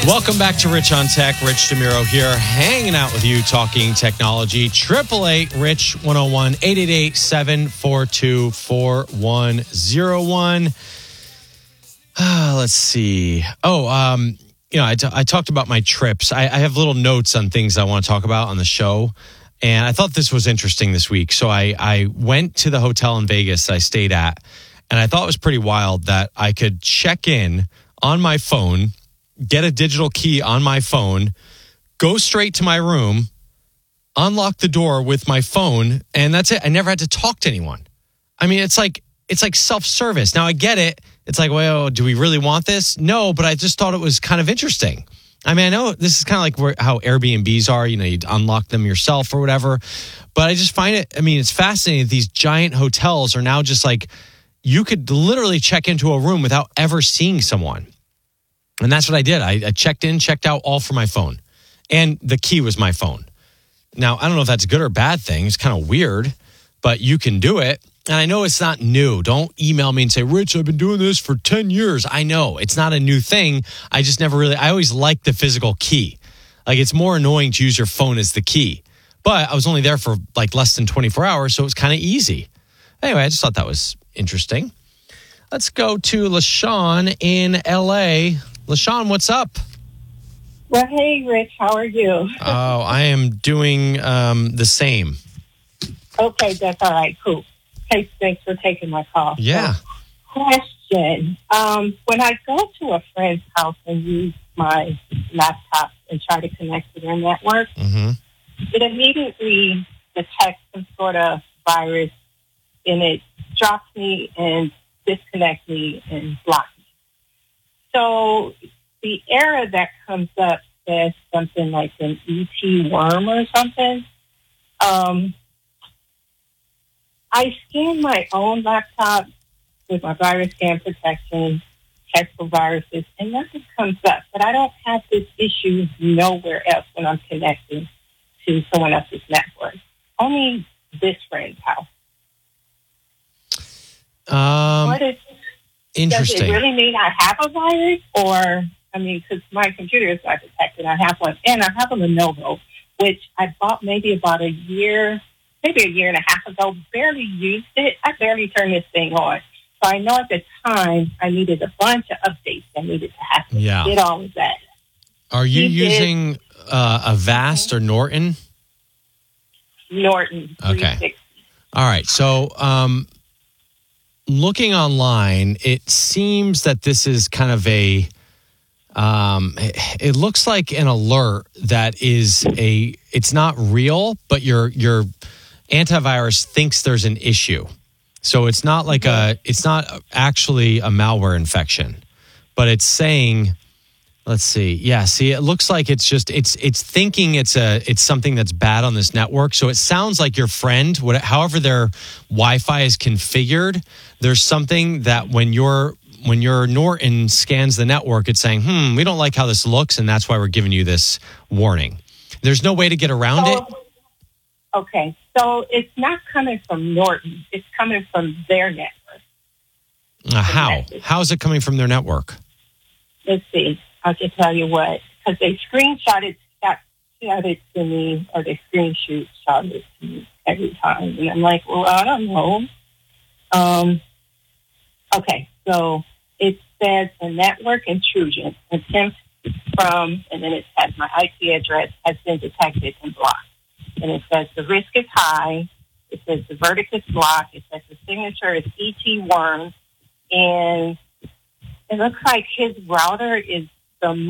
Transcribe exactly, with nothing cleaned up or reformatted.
Welcome back to Rich on Tech. Rich DeMuro here, hanging out with you, talking technology. Triple eight Rich one oh one, eight eight eight, seven four two, four one zero one. Uh, let's see. Oh, um, you know, I, t- I talked about my trips. I, I have little notes on things I want to talk about on the show. And I thought this was interesting this week. So I, I went to the hotel in Vegas I stayed at, and I thought it was pretty wild that I could check in on my phone, get a digital key on my phone, go straight to my room, unlock the door with my phone, and that's it. I never had to talk to anyone. I mean, it's like it's like self-service. Now, I get it. It's like, well, do we really want this? No, but I just thought it was kind of interesting. I mean, I know this is kind of like where, how Airbnbs are. You know, you unlock them yourself or whatever. But I just find it, I mean, it's fascinating that these giant hotels are now just like, you could literally check into a room without ever seeing someone. And that's what I did. I, I checked in, checked out, all from my phone. And the key was my phone. Now, I don't know if that's a good or bad thing. It's kind of weird, but you can do it. And I know it's not new. Don't email me and say, Rich, I've been doing this for ten years. I know it's not a new thing. I just never really, I always liked the physical key. Like, it's more annoying to use your phone as the key. But I was only there for like less than twenty-four hours, so it was kind of easy. Anyway, I just thought that was interesting. Let's go to LaShawn in L A. LaShawn, what's up? Well, hey, Rich, how are you? Oh, I am doing um, the same. Okay, that's all right. Cool. Hey, thanks for taking my call. Yeah. So, question. Um, when I go to a friend's house and use my laptop and try to connect to their network, Mm-hmm. it immediately detects some sort of virus, and it drops me and disconnects me and blocks me. So the error that comes up says something like an E T worm or something. Um, I scan my own laptop with my virus scan protection, check for viruses, and nothing comes up. But I don't have this issue nowhere else when I'm connecting to someone else's network. Only this friend's house. Um, what is, interesting. Does it really mean I have a virus? Or, I mean, because my computer is not detected. I have one, and I have a Lenovo, which I bought maybe about a year, maybe a year and a half ago, barely used it. I barely turned this thing on. So I know at the time I needed a bunch of updates that needed to happen. Yeah. Did all of that. Are you He using uh, Avast or Norton? Norton. Okay. All right. So um, looking online, it seems that this is kind of a, um, it looks like an alert that is a, it's not real, but your, your antivirus thinks there's an issue. So it's not like a, it's not actually a malware infection, but it's saying, let's see. Yeah, see, it looks like it's just it's it's thinking it's a it's something that's bad on this network. So it sounds like your friend, what, however their Wi-Fi is configured, there's something that when your when your Norton scans the network, it's saying, "Hmm, we don't like how this looks, and that's why we're giving you this warning." There's no way to get around so, it. Okay, so it's not coming from Norton; it's coming from their network. Uh, how? How is it coming from their network? Let's see. I can tell you what, because they screenshotted shot it to me, or they screenshot shot it to me every time, and I'm like, well, I don't know. Um. Okay, so it says a network intrusion attempt from, and then it says my I P address has been detected and blocked, and it says the risk is high. It says the verdict is blocked. It says the signature is E T worm, and it looks like his router is the